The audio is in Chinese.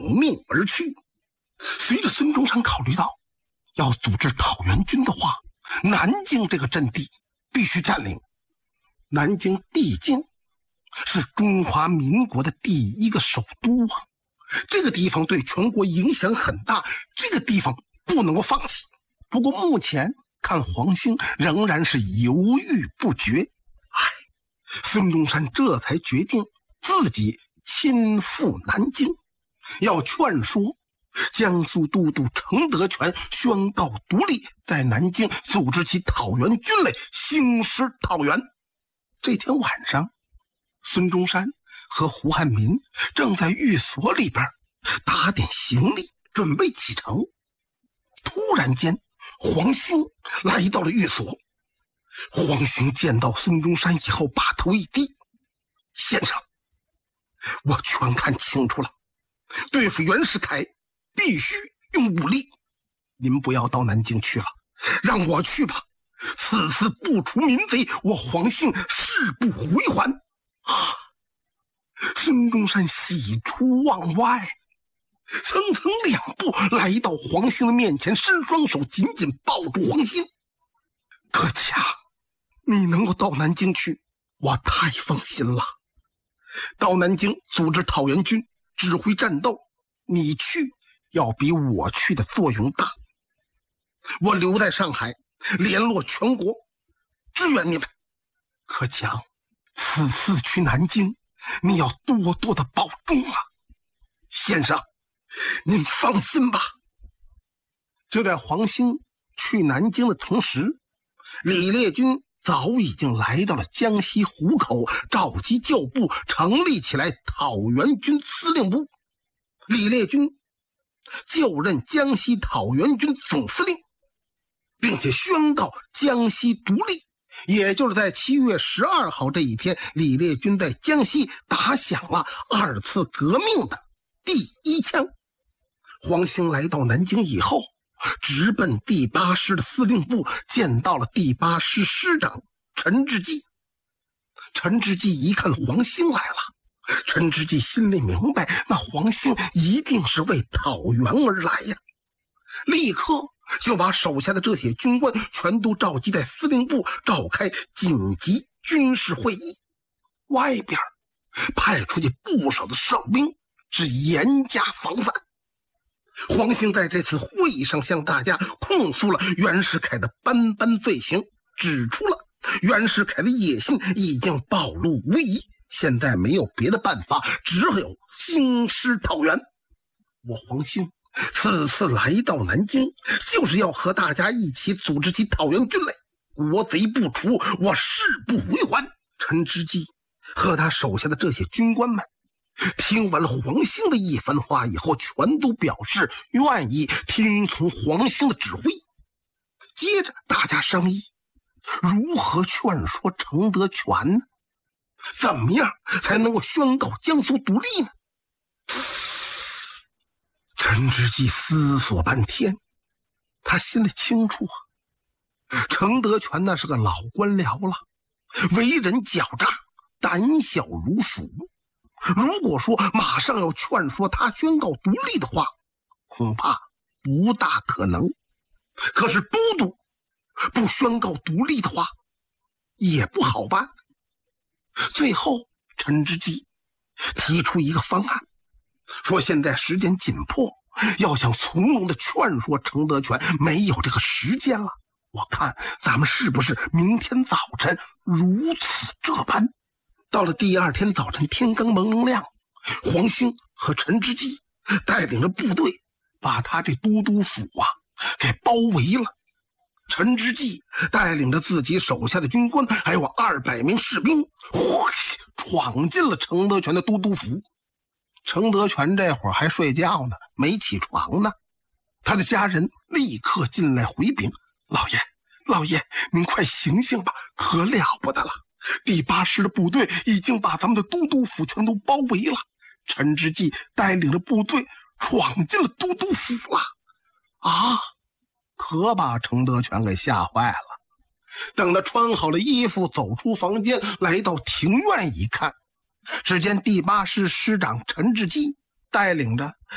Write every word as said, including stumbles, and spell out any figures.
命而去。随着孙中山考虑到，要组织讨袁军的话，南京这个阵地必须占领。南京毕竟是中华民国的第一个首都啊，这个地方对全国影响很大，这个地方不能够放弃。不过目前看黄兴仍然是犹豫不决，哎，孙中山这才决定自己亲赴南京，要劝说江苏都督程德全宣告独立，在南京组织起讨袁军来，兴师讨袁。这天晚上，孙中山和胡汉民正在寓所里边打点行李，准备启程。突然间，黄兴来到了寓所。黄兴见到孙中山以后，把头一低：“先生，我全看清楚了，对付袁世凯必须用武力，您不要到南京去了，让我去吧。此次不除民贼，我黄兴誓不回还。”啊！孙中山喜出望外，蹭蹭两步来到黄兴的面前，伸双手紧紧抱住黄兴。葛强，你能够到南京去，我太放心了。到南京组织讨袁军，指挥战斗，你去要比我去的作用大。我留在上海联络全国，支援你们。葛强，此次去南京，你要多多的保重啊。先生，您放心吧。就在黄兴去南京的同时，李烈钧早已经来到了江西湖口，召集旧部，成立起来讨袁军司令部。李烈钧就任江西讨袁军总司令，并且宣告江西独立。也就是在七月十二号这一天，李烈钧在江西打响了二次革命的第一枪。黄兴来到南京以后，直奔第八师的司令部，见到了第八师师长陈之基。陈之基一看黄兴来了，陈之基心里明白，那黄兴一定是为讨袁而来呀，立刻就把手下的这些军官全都召集在司令部，召开紧急军事会议。外边派出去不少的哨兵，是严加防范。黄兴在这次会议上向大家控诉了袁世凯的斑斑罪行，指出了袁世凯的野心已经暴露无遗，现在没有别的办法，只有兴师讨袁。我黄兴此次来到南京，就是要和大家一起组织起讨袁军来，国贼不除，我誓不回还。陈之基和他手下的这些军官们听完了黄兴的一番话以后，全都表示愿意听从黄兴的指挥。接着大家商议如何劝说程德全呢？怎么样才能够宣告江苏独立呢？陈之基思索半天，他心里清楚啊，程德全那是个老官僚了，为人狡诈，胆小如鼠。如果说马上要劝说他宣告独立的话，恐怕不大可能。可是都督不宣告独立的话，也不好办。最后陈之基提出一个方案，说现在时间紧迫，要想从容的劝说程德全，没有这个时间了。我看咱们是不是明天早晨如此这般？到了第二天早晨，天刚蒙蒙亮，黄兴和陈之基带领着部队把他这都督府啊给包围了。陈之基带领着自己手下的军官还有二百名士兵，闯进了程德全的都督府。程德全这会儿还睡觉呢，没起床呢。他的家人立刻进来回禀：老爷，老爷，您快醒醒吧，可了不得了！第八师的部队已经把咱们的都督府全都包围了，陈之基带领着部队闯进了都督府了。啊！可把程德全给吓坏了。等他穿好了衣服，走出房间，来到庭院一看，只见第八师师长陈之基带领着